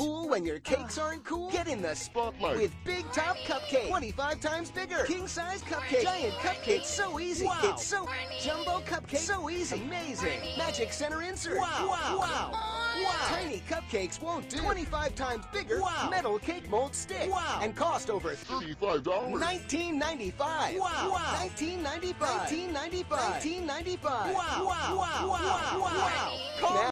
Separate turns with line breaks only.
fool when your cakes aren't cool? Get in the
Spotlight
with Big Top Cupcake. 25 times bigger. King-size cupcake. Giant cupcake. It's so easy.
Wow.
It's so... Jumbo cupcake. So easy. Amazing. Magic center insert.
Wow.
Wow.
Wow.
Wow. Tiny cupcakes won't do. 25 times bigger.
Wow.
Metal cake mold stick.
Wow.
And cost over
$35.
$19.95.
Wow.
$19.95. $19.95. $19.95.
Wow. Wow. Wow. Wow.
Call